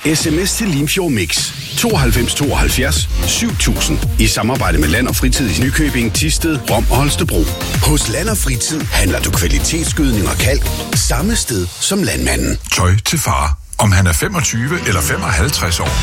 SMS til Limfjord Mix 92 72 7000 i samarbejde med Land og Fritid i Nykøbing, Thisted, Rom og Holstebro. Hos Land og Fritid handler du kvalitetsgødning og kalk samme sted som landmanden. Tøj til far, om han er 25 eller 55 år.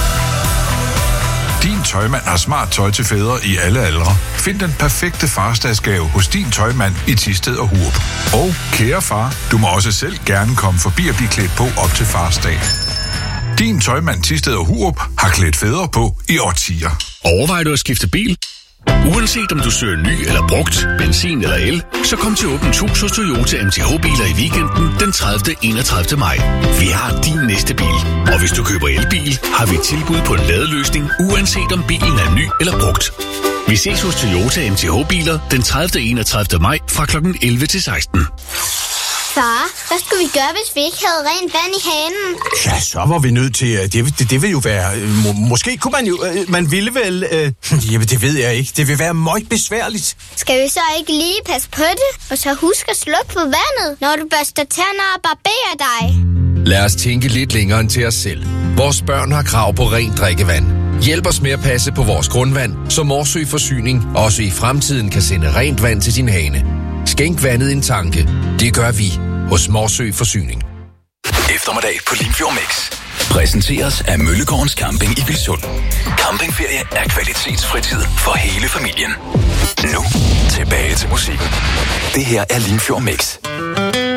Din tøjmand har smart tøj til fædre i alle aldre. Find den perfekte farsdagsgave hos din tøjmand i Thisted og Hurup. Og kære far, du må også selv gerne komme forbi og blive klædt på op til farsdag. Din tøjmand Thisted og Hurup har klædt fædre på i årtier. Overvejer du at skifte bil? Uanset om du søger ny eller brugt, benzin eller el, så kom til Åbent Hus hos Toyota MTH-biler i weekenden den 30. 31. maj. Vi har din næste bil. Og hvis du køber elbil, har vi et tilbud på en ladeløsning, uanset om bilen er ny eller brugt. Vi ses hos Toyota MTH-biler den 30. 31. maj fra kl. 11 til 16. Far, hvad skulle vi gøre, hvis vi ikke havde rent vand i hanen? Ja, så var vi nødt til... Det vil jo være... Måske kunne man jo... Man ville vel... Jamen, det ved jeg ikke. Det vil være meget besværligt. Skal vi så ikke lige passe på det? Og så husk at slukke for vandet, når du børster tænder og barberer dig? Lad os tænke lidt længere end til os selv. Vores børn har krav på rent drikkevand. Hjælp os med at passe på vores grundvand, så Morsø Forsyning også i fremtiden kan sende rent vand til din hane. Skænk vandet en tanke. Det gør vi hos Morsø Forsyning. Eftermiddag på Limfjord Mix præsenteres af Møllegårdens Camping i Vilsund. Campingferie er kvalitetsfritid for hele familien. Nu tilbage til musikken. Det her er Limfjord Mix.